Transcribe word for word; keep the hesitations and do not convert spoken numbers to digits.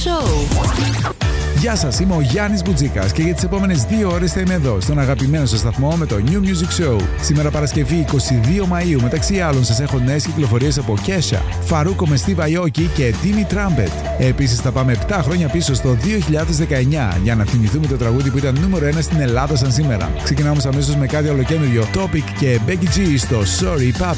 Show. Γεια σας, είμαι ο Γιάννης Μπουτζίκας και για τις επόμενες δύο ώρες θα είμαι εδώ, στον αγαπημένο σας σταθμό με το New Music Show. Σήμερα Παρασκευή εικοστή δεύτερη Μαΐου, μεταξύ άλλων σας έχω νέες κυκλοφορίες από Kesha, Φαρούκο με Steve Aoki και Timmy Trumpet. Επίσης θα πάμε επτά χρόνια πίσω στο δύο χιλιάδες δεκαεννιά για να θυμηθούμε το τραγούδι που ήταν νούμερο ένα στην Ελλάδα σαν σήμερα. Ξεκινάμε αμέσως με κάτι ολοκαίνουργιο, Topic και Becky G στο Sorry Papa.